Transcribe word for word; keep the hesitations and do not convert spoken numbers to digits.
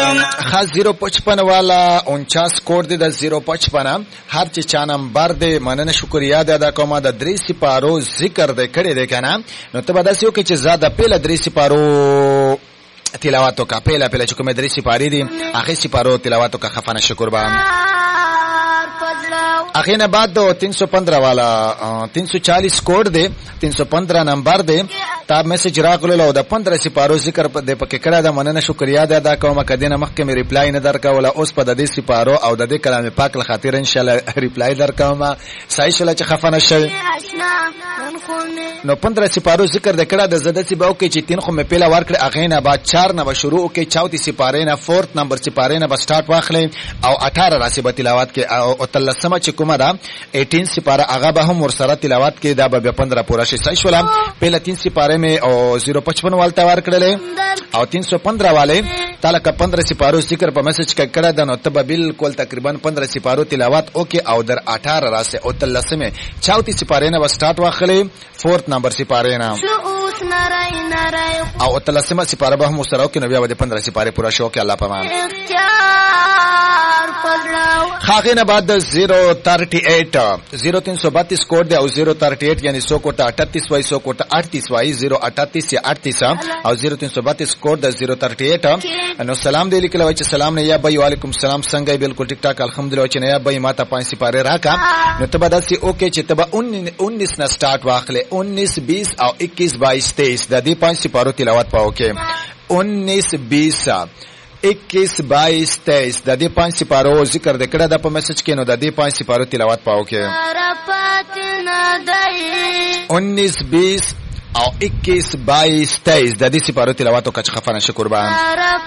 خاص زیرو پچپن والا انچاس کوډ دی د زیرو پچپن هر چې چا نمبر دی مننه شکریا ده ادا کومه د درې سپارو ذکر دی کړی دی کنه نو ته به داسې وکړې چې زاده پیله درې سپارو تلاوت وکړه پیله پیله چې کومې درې سپارې دي هغې سپارو تلاوت وکړه خفانه شکر به اخینا بعد دو تین سو پندرہ والا تین سو چالیس کوڈ دے تین سو پندرہ نمبر دے تاب میسج راغلو د پندرہ سپارو ذکر د پکې کړه د مننه شکریا ده ادا کوم کدی نه مخکې مې ریپلای نه درکوله اوس په د دې سپارو او د دې کلام پاک له خاطر ان شاء الله ریپلای درکوم صحیح شول چې خفنه شي نو پندرہ سپارو ذکر د کړه د زده سی باو کې چې تین خو مې پیله ور کړ اغینا بعد چار نه شروع کې چوتھی سپارې نه فورت نمبر سپارې نه بس سٹارټ واخلې او اٹھارہ راسي به تلاوت کې او تلسمه چې کومه ده اٹھارہ سپاره هغه به هم ورسره تلاوت کې دا به پندرہ پورا شي صحیح شول پہله تین سپاره میں او زیرو پچپن والتا ور کړلې او تین سو پندرہ والے تعالی کا پندرہ سپارو ذکر په میسج کې کړه د نو تب بالکل تقریبا پندرہ سپارو تلاوت اوکے او در اٹھارہ راسه او تلسمه چوتھی سپاره نه سٹارټ واخلې فورت نمبر سپاره نه او تلسمه سپاره به هم سره کې نو بیا د پندرہ سپاره پورا شو کې الله پامان خاغینا بعد زیرو تھرٹی ایٹ زیرو تین سو باتیس کوڈ دے او زیرو تھرٹی ایٹ یعنی سو کوٹا اٹھتیس وائی سو کوٹا اٹھتیس وائی زیرو اٹھتیس یا اٹھتیس او زیرو تین سو باتیس کوڈ دے زیرو تھرٹی ایٹ نو سلام دے لیکل وچ سلام نے یا بھائی وعلیکم السلام څنګه بالکل ټیک ټاک الحمدلله وچ نے یا بھائی ماته پانچ سپاره راکا نو تبا دسی اوکے چې تبا انیس نہ سٹارٹ واخلے انیس بیس او اکیس بائیس تیئیس د دې پانچ سپارو تلاوت پاو کے انیس بیس اکیس بائیس تیئیس د دې پانچ سپارو ذکر د کړه د په میسج کې نو د دې پانچ سپارو تلاوت پاو کې انیس بیس او اکیس بائیس تیئیس د دې سپارو تلاوت او کچ خفانه شکر بان